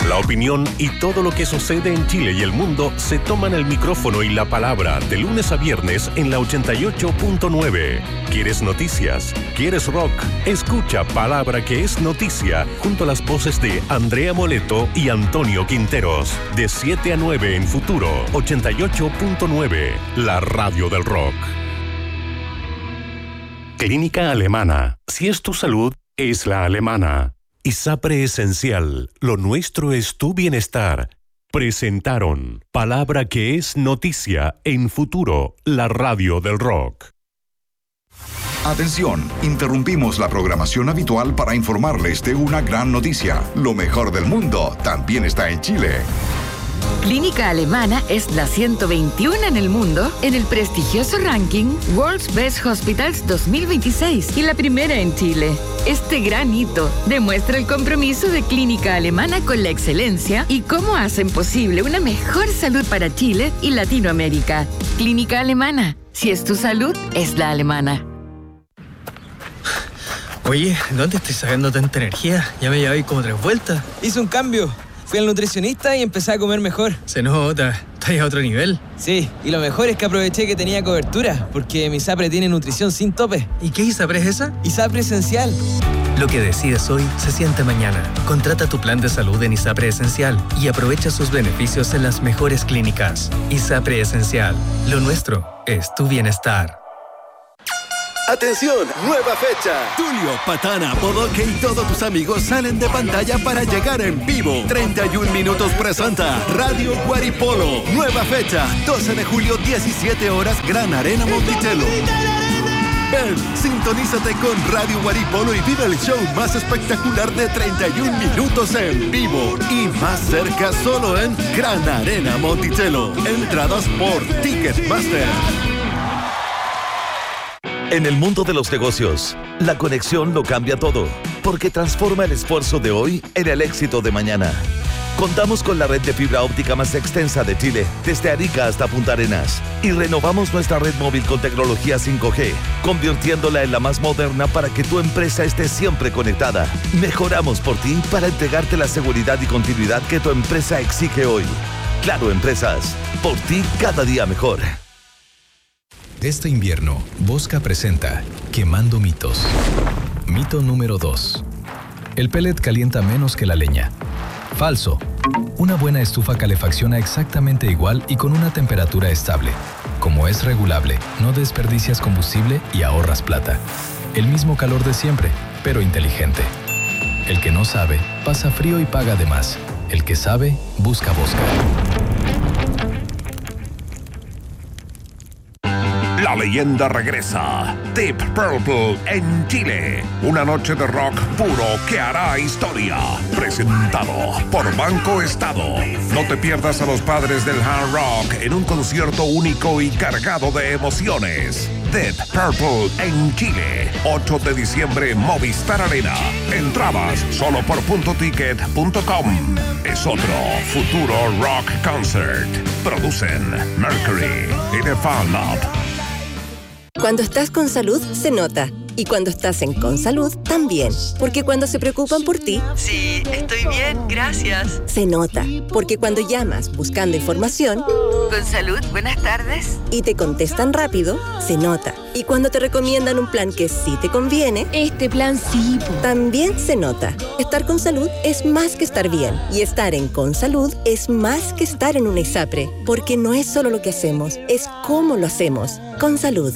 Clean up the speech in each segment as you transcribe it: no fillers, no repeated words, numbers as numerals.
La opinión y todo lo que sucede en Chile y el mundo se toman el micrófono y la palabra de lunes a viernes en la 88.9. ¿Quieres noticias? ¿Quieres rock? Escucha Palabra que es noticia junto a las voces de Andrea Moleto y Antonio Quinteros. De 7 a 9 en Futuro 88.9, la radio del rock. Clínica Alemana. Si es tu salud, es la alemana. ISAPRE Esencial. Lo nuestro es tu bienestar. Presentaron Palabra que es noticia en Futuro, la radio del rock. Atención, interrumpimos la programación habitual para informarles de una gran noticia. Lo mejor del mundo también está en Chile. Clínica Alemana es la 121 en el mundo en el prestigioso ranking World's Best Hospitals 2026 y la primera en Chile. Este gran hito demuestra el compromiso de Clínica Alemana con la excelencia y cómo hacen posible una mejor salud para Chile y Latinoamérica. Clínica Alemana. Si es tu salud, es la alemana. Oye, ¿dónde estás sacando tanta energía? Ya me llevé como 3 vueltas. Hice un cambio. Fui al nutricionista y empecé a comer mejor. Se nota, estás a otro nivel. Sí, y lo mejor es que aproveché que tenía cobertura, porque mi ISAPRE tiene nutrición sin tope. ¿Y qué ISAPRE es esa? ISAPRE Esencial. Lo que decides hoy se siente mañana. Contrata tu plan de salud en ISAPRE Esencial y aprovecha sus beneficios en las mejores clínicas. ISAPRE Esencial. Lo nuestro es tu bienestar. ¡Atención! ¡Nueva fecha! Tulio, Patana, Bodoque y todos tus amigos salen de pantalla para llegar en vivo. 31 minutos presenta Radio Guaripolo. Nueva fecha, 12 de julio, 17 horas, Gran Arena Monticello. Ven, sintonízate con Radio Guaripolo y vive el show más espectacular de 31 minutos en vivo. Y más cerca solo en Gran Arena Monticello. Entradas por Ticketmaster. En el mundo de los negocios, la conexión lo cambia todo, porque transforma el esfuerzo de hoy en el éxito de mañana. Contamos con la red de fibra óptica más extensa de Chile, desde Arica hasta Punta Arenas, y renovamos nuestra red móvil con tecnología 5G, convirtiéndola en la más moderna para que tu empresa esté siempre conectada. Mejoramos por ti para entregarte la seguridad y continuidad que tu empresa exige hoy. Claro Empresas, por ti cada día mejor. Este invierno, Bosca presenta Quemando mitos. Mito número 2. El pellet calienta menos que la leña. Falso. Una buena estufa calefacciona exactamente igual y con una temperatura estable. Como es regulable, no desperdicias combustible y ahorras plata. El mismo calor de siempre, pero inteligente. El que no sabe, pasa frío y paga de más. El que sabe, busca Bosca. La leyenda regresa. Deep Purple en Chile. Una noche de rock puro que hará historia. Presentado por Banco Estado. No te pierdas a los padres del hard rock en un concierto único y cargado de emociones. Deep Purple en Chile. 8 de diciembre, Movistar Arena. Entradas solo por .ticket.com. Es otro Futuro Rock Concert. Producen Mercury y The Fan Lab. Cuando estás con salud, se nota. Y cuando estás en Consalud, también. Porque cuando se preocupan por ti... Sí, estoy bien, gracias. Se nota. Porque cuando llamas buscando información... Consalud, buenas tardes. Y te contestan rápido, se nota. Y cuando te recomiendan un plan que sí te conviene... Este plan sí. También se nota. Estar con salud es más que estar bien. Y estar en Consalud es más que estar en una ISAPRE. Porque no es solo lo que hacemos, es cómo lo hacemos. Consalud.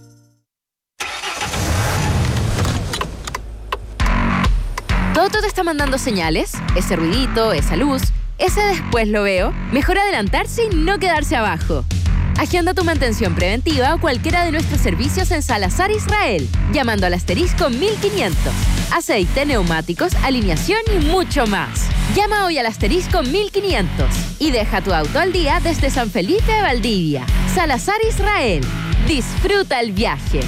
¿Toto te está mandando señales? Ese ruidito, esa luz, ese después lo veo. Mejor adelantarse y no quedarse abajo. Agenda tu mantención preventiva o cualquiera de nuestros servicios en Salazar Israel, llamando al asterisco 1500. Aceite, neumáticos, alineación y mucho más. Llama hoy al asterisco 1500 y deja tu auto al día desde San Felipe de Valdivia. Salazar Israel. Disfruta el viaje.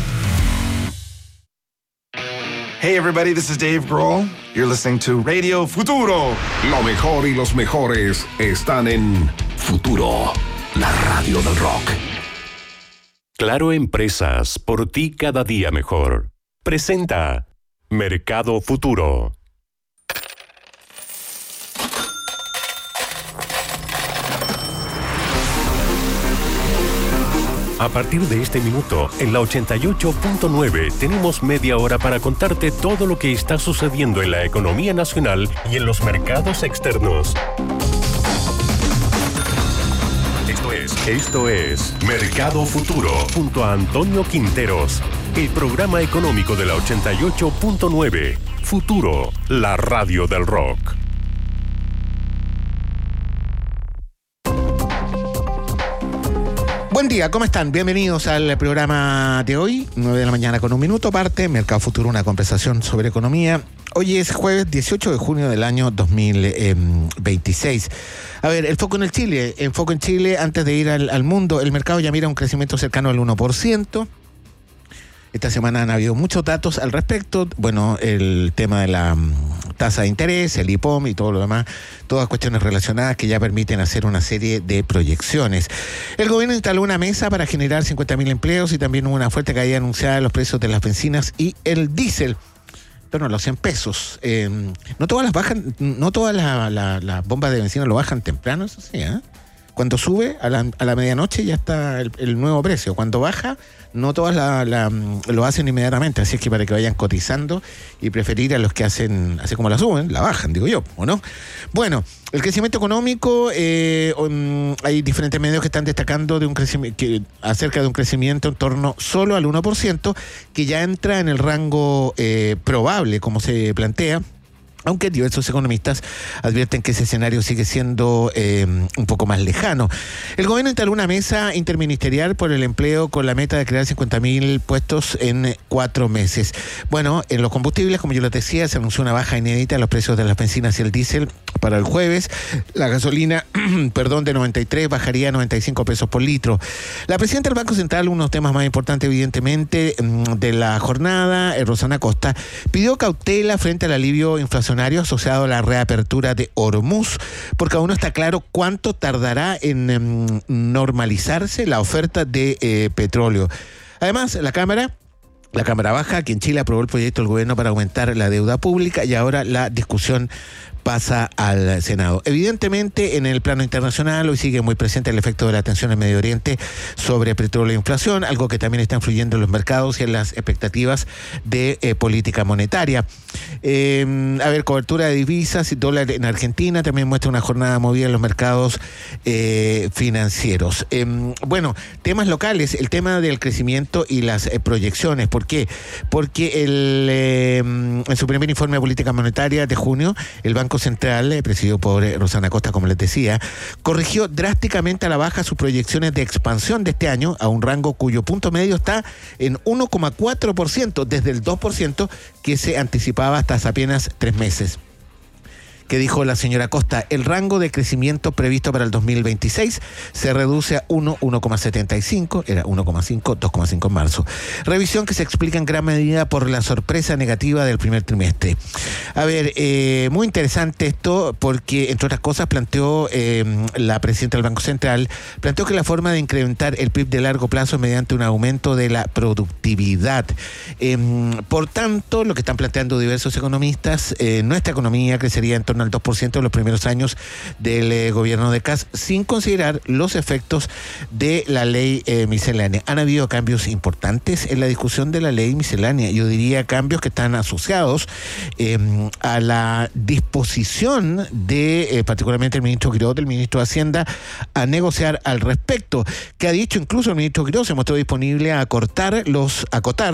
Hey everybody, this is Dave Grohl. You're listening to Radio Futuro. Lo mejor y los mejores están en Futuro, la radio del rock. Claro Empresas, por ti cada día mejor. Presenta Mercado Futuro. A partir de este minuto, en la 88.9 tenemos media hora para contarte todo lo que está sucediendo en la economía nacional y en los mercados externos. Esto es Mercado Futuro junto a Antonio Quinteros, el programa económico de la 88.9. Futuro, la radio del rock. Buen día, ¿cómo están? Bienvenidos al programa de hoy, 9 de la mañana con un minuto, parte Mercado Futuro, una conversación sobre economía. Hoy es jueves 18 de junio del año 2026. A ver, el foco en Chile, antes de ir al mundo, el mercado ya mira un crecimiento cercano al 1%. Esta semana han habido muchos datos al respecto. Bueno, el tema de la tasa de interés, el IPOM y todo lo demás, todas cuestiones relacionadas que ya permiten hacer una serie de proyecciones. El gobierno instaló una mesa para generar 50.000 empleos y también hubo una fuerte caída anunciada de los precios de las bencinas y el diésel. Pero no, los 100 pesos. No todas las bajan, no todas las bombas de bencina lo bajan temprano, eso sí, ¿eh? Cuando sube a la medianoche ya está el nuevo precio. Cuando baja, no todas lo hacen inmediatamente. Así es que para que vayan cotizando y preferir a los que hacen, así como la suben, la bajan, digo yo, ¿o no? Bueno, el crecimiento económico, hay diferentes medios que están destacando de un crecimiento, acerca de un crecimiento en torno solo al 1%, que ya entra en el rango probable, como se plantea. Aunque diversos economistas advierten que ese escenario sigue siendo un poco más lejano. El gobierno instaló una mesa interministerial por el empleo con la meta de crear 50.000 puestos en 4 meses. Bueno, en los combustibles, como yo les decía, se anunció una baja inédita en los precios de las bencinas y el diésel para el jueves. La gasolina, de 93 bajaría a 95 pesos por litro. La presidenta del Banco Central, uno de los temas más importantes evidentemente de la jornada, Rosana Costa, pidió cautela frente al alivio inflacionario asociado a la reapertura de Hormuz, porque aún no está claro cuánto tardará en normalizarse la oferta de petróleo. Además, la Cámara Baja, aquí en Chile, aprobó el proyecto del gobierno para aumentar la deuda pública y ahora la discusión pasa al Senado. Evidentemente, en el plano internacional, hoy sigue muy presente el efecto de la tensión en Medio Oriente sobre petróleo e inflación, algo que también está influyendo en los mercados y en las expectativas de política monetaria. Cobertura de divisas y dólar en Argentina también muestra una jornada movida en los mercados financieros. Temas locales, el tema del crecimiento y las proyecciones. ¿Por qué? Porque en su primer informe de política monetaria de junio, el Banco Central, presidido por Rosana Costa, como les decía, corrigió drásticamente a la baja sus proyecciones de expansión de este año a un rango cuyo punto medio está en 1,4% desde el 2% que se anticipaba hasta hace apenas 3 meses. Que dijo la señora Costa, el rango de crecimiento previsto para el 2026 se reduce a 1,75, era 1,5, 2,5 en marzo. Revisión que se explica en gran medida por la sorpresa negativa del primer trimestre. Muy interesante esto porque, entre otras cosas, planteó la presidenta del Banco Central, planteó que la forma de incrementar el PIB de largo plazo es mediante un aumento de la productividad. Por tanto, lo que están planteando diversos economistas, nuestra economía crecería en torno al 2% en los primeros años del gobierno de Kast, sin considerar los efectos de la ley miscelánea. Han habido cambios importantes en la discusión de la ley miscelánea. Yo diría cambios que están asociados a la disposición de, particularmente el ministro Quirós, del ministro de Hacienda, a negociar al respecto, que ha dicho incluso el ministro Quirós se mostró disponible a acotar los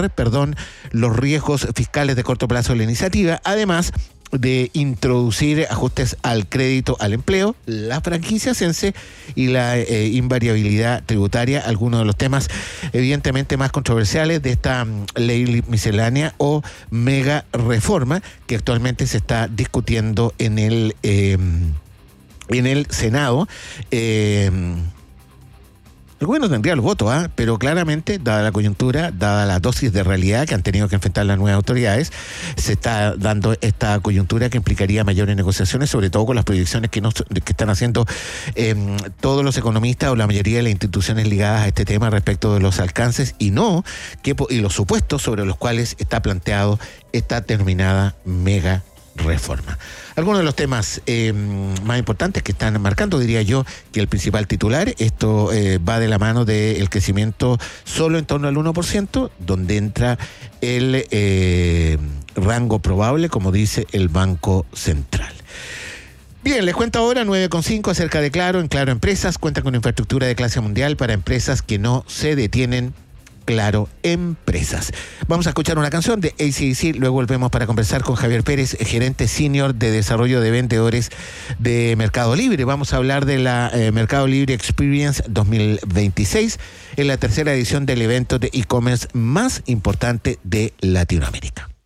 riesgos fiscales de corto plazo de la iniciativa, además de introducir ajustes al crédito al empleo, la franquicia CENSE y la invariabilidad tributaria, algunos de los temas evidentemente más controversiales de esta ley miscelánea o mega reforma que actualmente se está discutiendo en el Senado. El gobierno tendría los votos, pero claramente, dada la coyuntura, dada la dosis de realidad que han tenido que enfrentar las nuevas autoridades, se está dando esta coyuntura que implicaría mayores negociaciones, sobre todo con las proyecciones que están haciendo todos los economistas o la mayoría de las instituciones ligadas a este tema respecto de los alcances y los supuestos sobre los cuales está planteado esta terminada mega reforma. Algunos de los temas más importantes que están marcando, diría yo, que el principal titular, esto va de la mano del crecimiento solo en torno al 1%, donde entra el rango probable, como dice el Banco Central. Bien, les cuento ahora 9.5 acerca de Claro. En Claro Empresas cuenta con infraestructura de clase mundial para empresas que no se detienen. Claro Empresas. Vamos a escuchar una canción de AC/DC, luego volvemos para conversar con Javier Pérez, gerente senior de desarrollo de vendedores de Mercado Libre. Vamos a hablar de la Mercado Libre Experience 2026, en la tercera edición del evento de e-commerce más importante de Latinoamérica.